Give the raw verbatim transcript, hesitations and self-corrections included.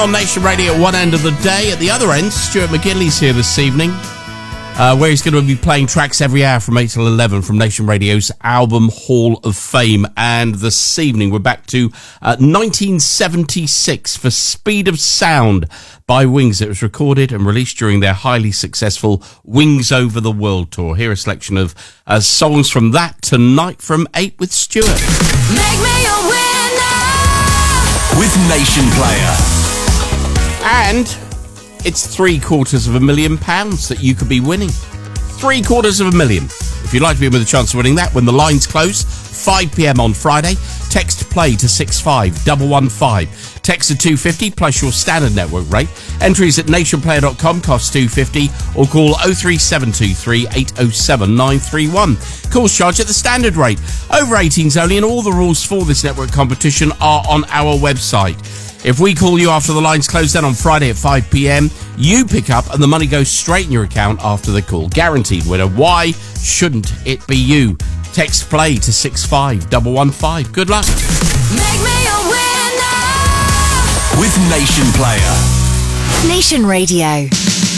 on Nation Radio at one end of the day. At the other end, Stuart McGinley's here this evening, uh, where he's going to be playing tracks every hour from eight till eleven from Nation Radio's Album Hall of Fame. And this evening, we're back to uh, nineteen seventy-six for Speed of Sound by Wings. It was recorded and released during their highly successful Wings Over the World tour. Here are a selection of uh, songs from that tonight from eight with Stuart. Make me a winner with Nation Player. And it's three quarters of a million pounds that you could be winning. Three quarters of a million. If you'd like to be in with a chance of winning that, when the lines close, five p.m. on Friday, text play to six five one one five. Text to two fifty plus your standard network rate. Entries at nationplayer dot com, cost two fifty, or call oh three seven two three eight oh seven nine three one. Calls charged at the standard rate. Over eighteens only, and all the rules for this network competition are on our website. If we call you after the lines close down on Friday at five p.m, you pick up and the money goes straight in your account after the call. Guaranteed winner. Why shouldn't it be you? Text play to six five one one five. Good luck. Make me a winner with Nation Player. Nation Radio.